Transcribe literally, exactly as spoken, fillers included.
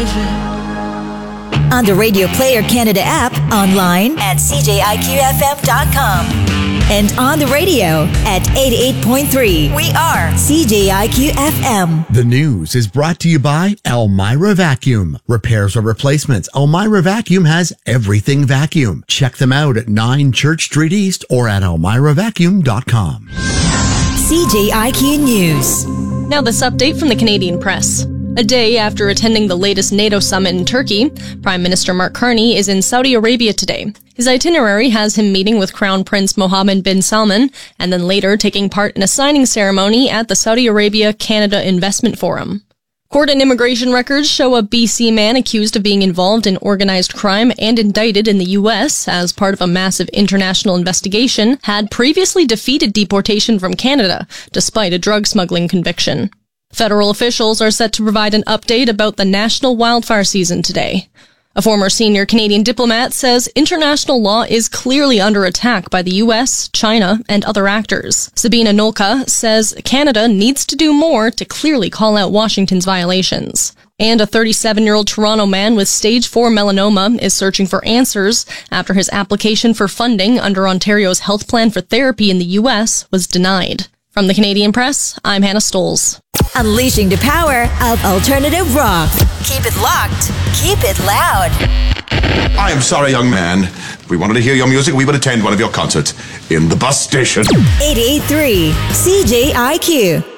On the Radio Player Canada app, online at c j i q f m dot com. And on the radio at eighty-eight point three. We are C J I Q F M. The news is brought to you by Elmira Vacuum. Repairs or replacements, Elmira Vacuum has everything vacuum. Check them out at nine Church Street East or at elmira vacuum dot com. C J I Q News. Now this update from the Canadian Press. A day after attending the latest NATO summit in Turkey, Prime Minister Mark Carney is in Saudi Arabia today. His itinerary has him meeting with Crown Prince Mohammed bin Salman and then later taking part in a signing ceremony at the Saudi Arabia-Canada Investment Forum. Court and immigration records show a B C man accused of being involved in organized crime and indicted in the U S as part of a massive international investigation had previously defeated deportation from Canada despite a drug smuggling conviction. Federal officials are set to provide an update about the national wildfire season today. A former senior Canadian diplomat says international law is clearly under attack by the U S, China, and other actors. Sabina Nolka says Canada needs to do more to clearly call out Washington's violations. And a thirty-seven-year-old Toronto man with stage four melanoma is searching for answers after his application for funding under Ontario's health plan for therapy in the U S was denied. From the Canadian Press, I'm Hannah Stoles. Unleashing the power of alternative rock. Keep it locked. Keep it loud. I am sorry, young man. If we wanted to hear your music, we would attend one of your concerts in the bus station. eighty-eight point three C J I Q.